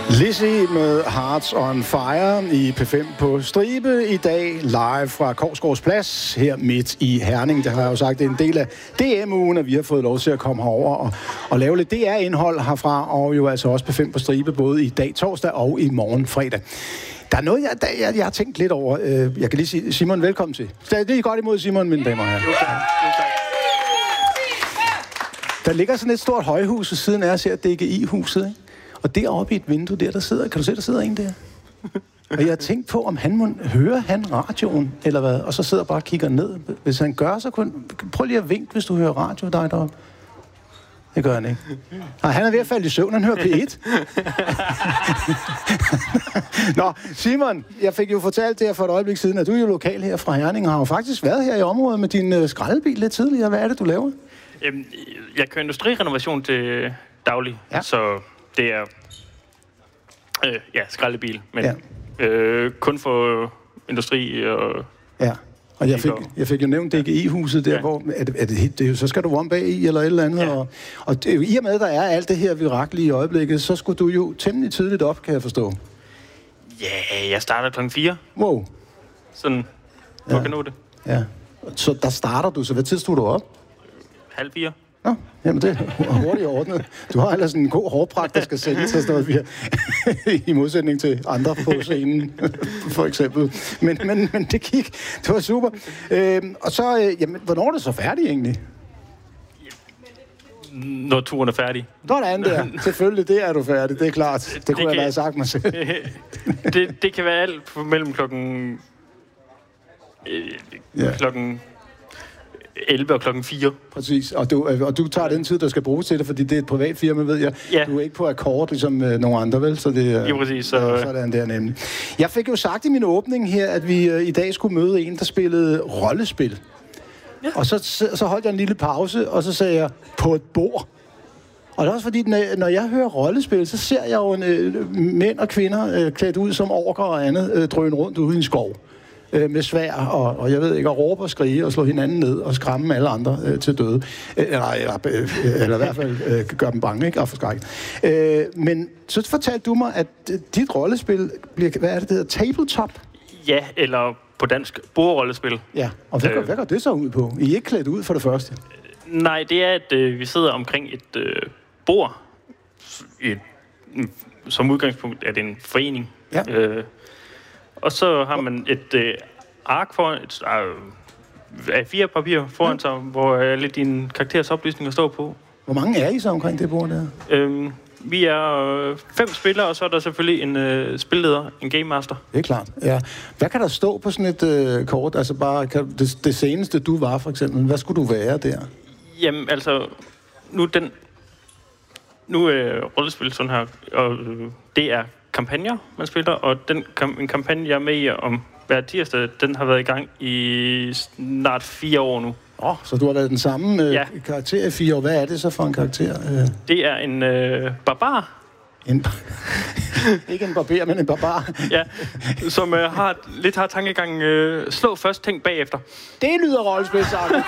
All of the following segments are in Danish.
Lizzie med Hearts on Fire i P5 på stribe i dag, live fra Korsgaards Plads, her midt i Herning. Det har jeg jo sagt, det er en del af DM-ugen, at vi har fået lov til at komme herover og lave lidt DR-indhold herfra, og jo altså også P5 på stribe, både i dag torsdag og i morgen fredag. Der er noget, jeg har tænkt lidt over. Jeg kan lige sige, Simon, velkommen til. Det er godt imod Simon, mine damer og herrer. Der ligger sådan et stort højhus ved siden af os her, DGI-huset, ikke? Og deroppe i et vindue der sidder, kan du se, der sidder en der? Og jeg har tænkt på, om hører han radioen, eller hvad? Og så sidder bare og kigger ned. Hvis han gør, så prøv lige at vinke, hvis du hører radio, dig deroppe. Det gør han ikke. Nej, han er ved at falde i søvn, han hører P1. Nå, Simon, jeg fik jo fortalt det her for et øjeblik siden, at du er jo lokal her fra Herning, og har jo faktisk været her i området med din skraldebil lidt tidligere. Hvad er det, du laver? Jeg kører industrirenovation til daglig, ja. Så det er skraldebil, men kun for industri og... Ja, og jeg fik jo nævnt DGI-huset der, hvor så skal du om bag i eller et eller andet, og i og med, der er alt det her viraklige i øjeblikket, så skulle du jo temmelig tidligt op, kan jeg forstå. Ja, jeg starter klokken 4. Wow. Sådan, du kan nå det. Ja, så der starter du, så hvad tid stod du op? 3:30. Nå, jamen det er hurtigt ordnet. Du har ellers en god hårpragt, der skal sælge til sådan noget, i modsætning til andre på scenen, for eksempel. Men det gik. Det var super. Og så, hvornår er det så færdigt egentlig? Når turen er færdig. Sådan der. Selvfølgelig, det er du færdig. Det er klart. Det kunne jeg have sagt mig selv. det kan være alt mellem klokken 11 og klokken 4. Præcis, og du tager den tid, der skal bruges til det, fordi det er et privat firma, ved jeg. Ja. Du er ikke på akkord, ligesom nogle andre, vel? Så det er præcis. Sådan der nemlig. Jeg fik jo sagt i min åbning her, at vi i dag skulle møde en, der spillede rollespil. Ja. Og så holdt jeg en lille pause, og så sagde jeg, på et bord. Og det er også fordi, når jeg hører rollespil, så ser jeg jo mænd og kvinder klædt ud som orker og andet, drøne rundt ude i en skov. Med svær, og jeg ved ikke, at råbe og skrige og slå hinanden ned og skræmme alle andre til døde. Eller i hvert fald gøre dem bange, ikke? Og forskrække. Men så fortalte du mig, at dit rollespil bliver, hvad er det hedder, tabletop? Ja, eller på dansk, bordrollespil. Ja, og hvad går det så ud på? I er ikke klædt ud for det første? Nej, det er, at vi sidder omkring et bord. Som udgangspunkt er det en forening. Ja. Og så har man et ark foran, et A4-papir foran sig, hvor alle dine karakterers oplysninger står på. Hvor mange er I så omkring det bord der? Vi er 5 spillere, og så er der selvfølgelig en spilleder, en game master. Det er klart, ja. Hvad kan der stå på sådan et kort? Altså bare det seneste, du var for eksempel. Hvad skulle du være der? Jamen altså, nu er rollespil sådan her, og det er kampagner, man spiller, og en kampagne, jeg er med i om hver tirsdag, den har været i gang i snart 4 år nu. Så du har været den samme karakter i 4 år. Hvad er det så for en karakter? Det er en barbar. Ikke en barber, men en barbar. Ja, som har tankegang, slå først, tænk bagefter. Det lyder rollespilsagtigt.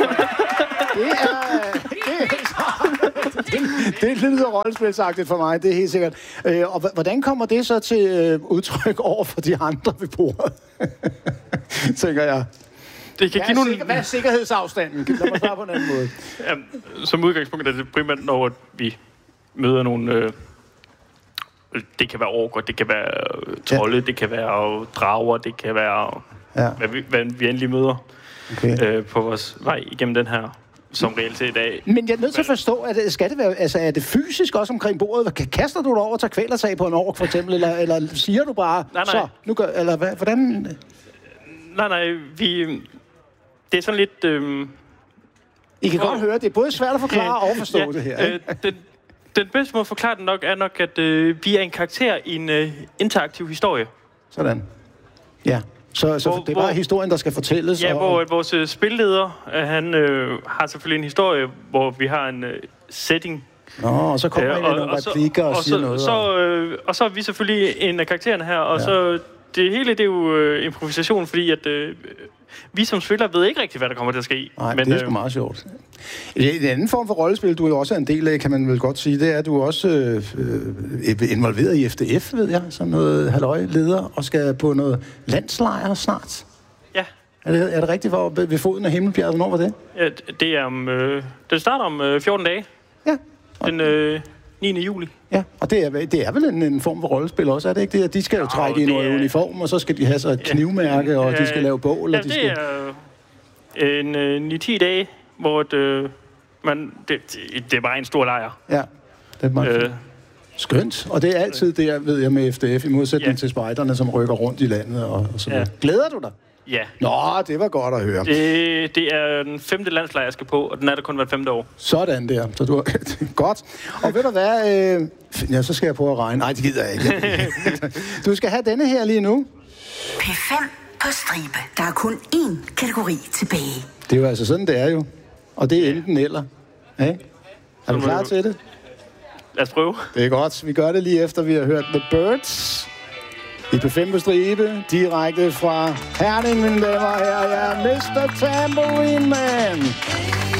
Det lyder rollespilsagtigt for mig, det er helt sikkert. Og hvordan kommer det så til udtryk over for de andre ved bordet? Tænker jeg. Det kan give nogle... Hvad er sikkerhedsafstanden? Lad mig svare på en anden måde. Som udgangspunkt er det primært, når vi møder nogle... det kan være orker, det kan være trolde, det kan være drager, det kan være... Hvad vi endelig møder på vores vej igennem den her... som realitet i dag. Men jeg er nødt til at forstå, at skal det være, altså er det fysisk også omkring bordet? Kaster du dig over og tager kvælertag på en ork, for eksempel, eller siger du bare, nej. Så, nu gør, eller hvad, hvordan? Nej, det er sådan lidt... I kan godt høre, det er både svært at forklare og forstå det her. Den bedste måde at forklare det nok, er nok, at vi er en karakter i en interaktiv historie. Sådan. Ja. Så det er bare historien, der skal fortælles? Ja, hvor vores spilleder, han har selvfølgelig en historie, hvor vi har en setting. Og så kommer nogle replikker og siger noget. Og så er vi selvfølgelig en af karaktererne her, og så det hele det er jo improvisation, fordi at vi som spillere ved ikke rigtig, hvad der kommer til at ske. Nej, det er sgu meget sjovt. En anden form for rollespil, du er jo også en del af, kan man vel godt sige, det er, at du er også involveret i FDF, ved jeg, som noget halløj-leder, og skal på noget landslejr snart. Ja. Er det rigtigt, hvor ved foden af Himmelbjerget? Hvornår var det? Ja, det er det starter om 14 dage. Ja. Den 9. juli. Ja, og det er vel en form for rollespil også, er det ikke det? De skal jo trække i noget uniform, og så skal de have så et knivmærke, og de skal lave bål. Ja, og de det er en 9-10 dage, hvor det er bare en stor lejr. Ja, det er meget skønt. Og det er altid der, ved jeg, med FDF, i modsætning til spejderne, som rykker rundt i landet og så videre. Glæder du dig? Ja. Nå, det var godt at høre. Det er den 5. landslejr, jeg skal på, og den er der kun hvert 5. år. Sådan der. Så du godt. Og ved du hvad? Ja, så skal jeg prøve at regne. Nej, det gider jeg ikke. Du skal have denne her lige nu. P5 på stribe. Der er kun én kategori tilbage. Det er jo altså sådan, det er jo. Og det er enten eller. Ja? Er du klar til det? Lad os prøve. Det er godt. Vi gør det lige efter, vi har hørt The Birds. I P5 på stribe, direkte fra Herning, mine damer og herrer. Ja, Mr. Tambourine Man.